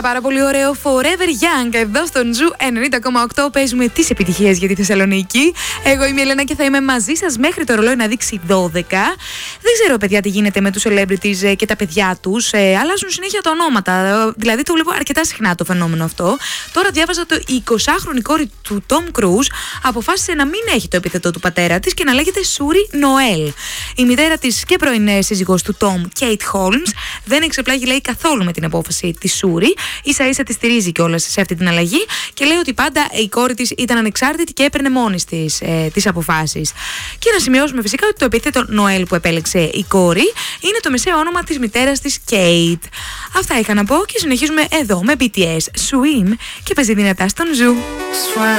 Πάρα πολύ ωραίο Forever Young εδώ στον Ζου 90,8. Παίζουμε τις επιτυχίες για τη Θεσσαλονίκη. Εγώ είμαι η Ελένα και θα είμαι μαζί σας μέχρι το ρολόι να δείξει 12. Δεν ξέρω, παιδιά, τι γίνεται με τους celebrities και τα παιδιά τους. Αλλάζουν συνέχεια τα ονόματα. Δηλαδή το βλέπω αρκετά συχνά το φαινόμενο αυτό. Τώρα διάβαζα το 20χρονη κόρη του Tom Cruise αποφάσισε να μην έχει το επίθετο του πατέρα της και να λέγεται Σούρι Νοέλ. Η μητέρα της και πρώην σύζυγος του Tom, Kate Holmes, δεν εξεπλάγει, λέει, καθόλου με την απόφαση της Σούρι. Ίσα ίσα τη στηρίζει κιόλας σε αυτή την αλλαγή και λέει ότι πάντα η κόρη της ήταν ανεξάρτητη και έπαιρνε μόνη της τις αποφάσεις. Και να σημειώσουμε φυσικά ότι το επίθετο Νοέλ που επέλεξε η κόρη είναι το μεσαίο όνομα της μητέρας της Kate. Αυτά είχα να πω και συνεχίζουμε εδώ με BTS, Swim, και παίζει δυνατά στον Ζου.